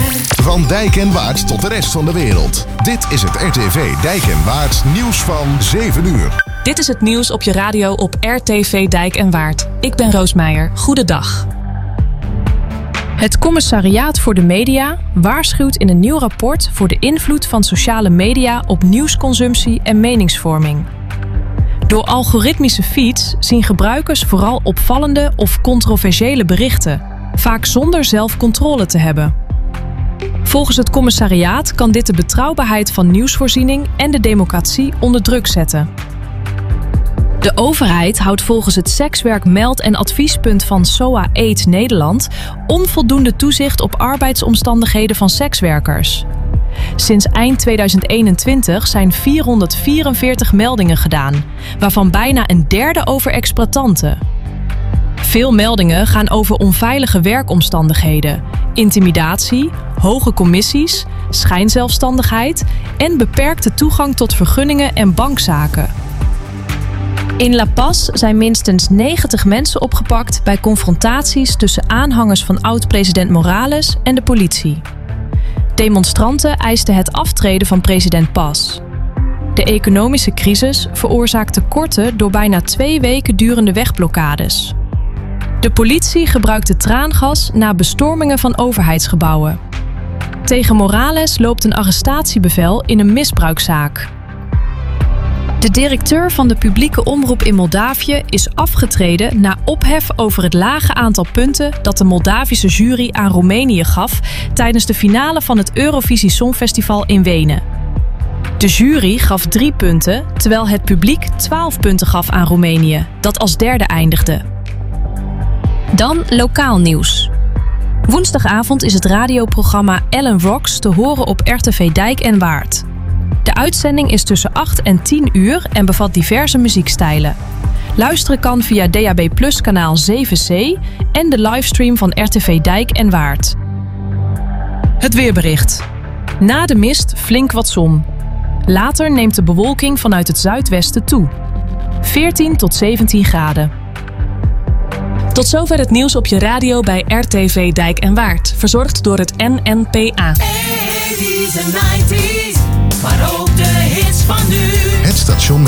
Van Dijk en Waard tot de rest van de wereld. Dit is het RTV Dijk en Waard nieuws van 7 uur. Dit is het nieuws op je radio op RTV Dijk en Waard. Ik ben Roos Meijer. Goedendag. Het Commissariaat voor de Media waarschuwt in een nieuw rapport voor de invloed van sociale media op nieuwsconsumptie en meningsvorming. Door algoritmische feeds zien gebruikers vooral opvallende of controversiële berichten, vaak zonder zelf controle te hebben. Volgens het commissariaat kan dit de betrouwbaarheid van nieuwsvoorziening en de democratie onder druk zetten. De overheid houdt volgens het sekswerk meld- en adviespunt van SOA-AIDS Nederland onvoldoende toezicht op arbeidsomstandigheden van sekswerkers. Sinds eind 2021 zijn 444 meldingen gedaan, waarvan bijna een derde over exploitanten. Veel meldingen gaan over onveilige werkomstandigheden, intimidatie, hoge commissies, schijnzelfstandigheid en beperkte toegang tot vergunningen en bankzaken. In La Paz zijn minstens 90 mensen opgepakt bij confrontaties tussen aanhangers van oud-president Morales en de politie. Demonstranten eisten het aftreden van president Paz. De economische crisis veroorzaakt tekorten door bijna 2 weken durende wegblokkades. De politie gebruikte traangas na bestormingen van overheidsgebouwen. Tegen Morales loopt een arrestatiebevel in een misbruikzaak. De directeur van de publieke omroep in Moldavië is afgetreden na ophef over het lage aantal punten dat de Moldavische jury aan Roemenië gaf tijdens de finale van het Eurovisie Songfestival in Wenen. De jury gaf 3 punten, terwijl het publiek 12 punten gaf aan Roemenië, dat als derde eindigde. Dan lokaal nieuws. Woensdagavond is het radioprogramma Ellen Rocks te horen op RTV Dijk en Waard. De uitzending is tussen 8 en 10 uur en bevat diverse muziekstijlen. Luisteren kan via DAB+ kanaal 7C en de livestream van RTV Dijk en Waard. Het weerbericht. Na de mist flink wat zon. Later neemt de bewolking vanuit het zuidwesten toe. 14 tot 17 graden. Tot zover het nieuws op je radio bij RTV Dijk en Waard. Verzorgd door het NNPA. 80's en 90's, maar ook de hits van nu. Het station